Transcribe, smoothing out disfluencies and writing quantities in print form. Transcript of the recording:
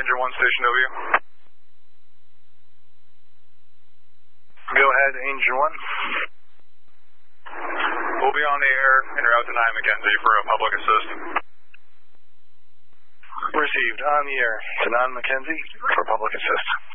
Engine 1, Station W. Go ahead, Engine 1. We'll be on the air en route to 9 Mackenzie for a public assist. Received. On the air to 9 Mackenzie for public assist.